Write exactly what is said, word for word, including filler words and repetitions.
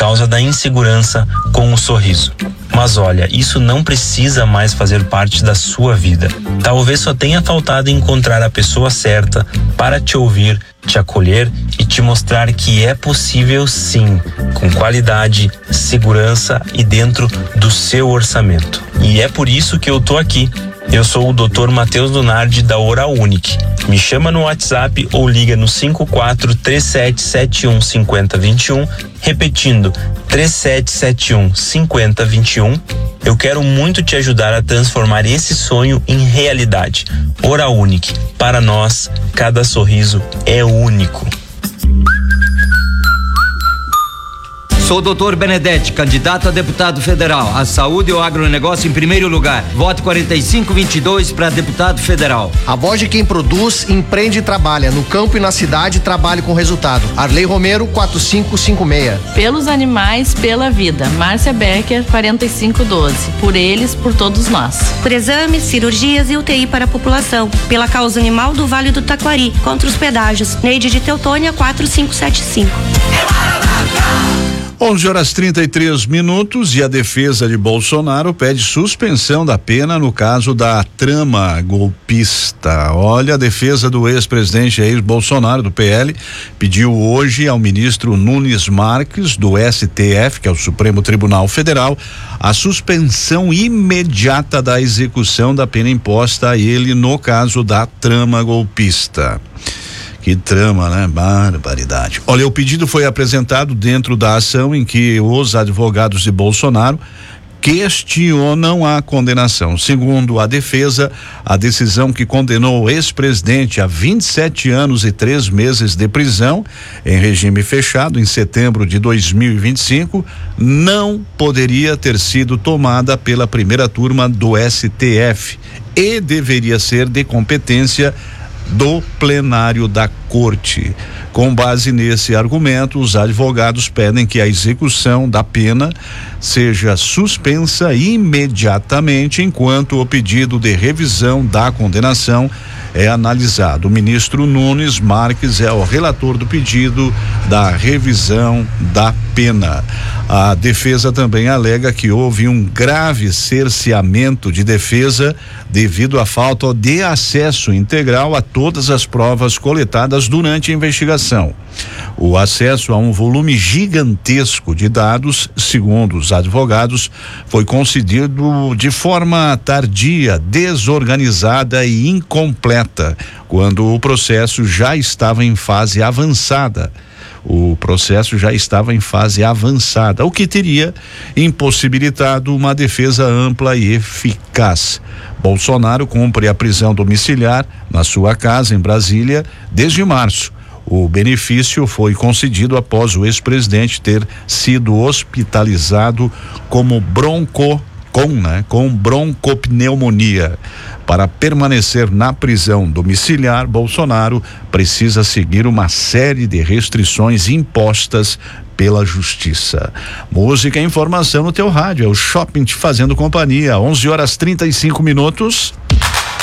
causa da insegurança com um sorriso. Mas olha, isso não precisa mais fazer parte da sua vida. Talvez só tenha faltado encontrar a pessoa certa para te ouvir, te acolher e te mostrar que é possível sim, com qualidade, segurança e dentro do seu orçamento. E é por isso que eu tô aqui. Eu sou o doutor Matheus Lunardi da Oral Unique. Me chama no WhatsApp ou liga no cinco quatro três sete sete um cinco zero dois um, repetindo três sete sete um cinco zero dois um. Eu quero muito te ajudar a transformar esse sonho em realidade. Oral Unique, para nós, cada sorriso é único. Sou o doutor Benedetti, candidato a deputado federal. A saúde e o agronegócio em primeiro lugar. Vote quarenta e cinco vinte e dois para deputado federal. A voz de quem produz, empreende e trabalha. No campo e na cidade, trabalhe com resultado. Arley Romero, quatro cinco cinco seis. Pelos animais, pela vida. Márcia Becker, quarenta e cinco doze. Por eles, por todos nós. Por exames, cirurgias e U T I para a população. Pela causa animal do Vale do Taquari. Contra os pedágios. Neide de Teutônia, quatro cinco sete cinco. onze horas trinta e três minutos e a defesa de Bolsonaro pede suspensão da pena no caso da trama golpista. Olha, a defesa do ex-presidente Jair Bolsonaro, do P L, pediu hoje ao ministro Nunes Marques, do S T F, que é o Supremo Tribunal Federal, a suspensão imediata da execução da pena imposta a ele no caso da trama golpista. Que trama, né? Barbaridade. Olha, o pedido foi apresentado dentro da ação em que os advogados de Bolsonaro questionam a condenação. Segundo a defesa, a decisão que condenou o ex-presidente a vinte e sete anos e três meses de prisão em regime fechado em setembro de dois mil e vinte e cinco não poderia ter sido tomada pela primeira turma do S T F e deveria ser de competência do plenário da Corte. Com base nesse argumento, os advogados pedem que a execução da pena seja suspensa imediatamente enquanto o pedido de revisão da condenação é analisado. O ministro Nunes Marques é o relator do pedido da revisão da pena. A defesa também alega que houve um grave cerceamento de defesa devido à falta de acesso integral a todas as provas coletadas durante a investigação. O acesso a um volume gigantesco de dados, segundo os advogados, foi concedido de forma tardia, desorganizada e incompleta, quando o processo já estava em fase avançada. O processo já estava em fase avançada, o que teria impossibilitado uma defesa ampla e eficaz. Bolsonaro cumpre a prisão domiciliar na sua casa em Brasília desde março. O benefício foi concedido após o ex-presidente ter sido hospitalizado como bronco com, né, com broncopneumonia. Para permanecer na prisão domiciliar, Bolsonaro precisa seguir uma série de restrições impostas pela justiça. Música e informação no teu rádio, é o Shopping te fazendo companhia. onze horas trinta e cinco minutos.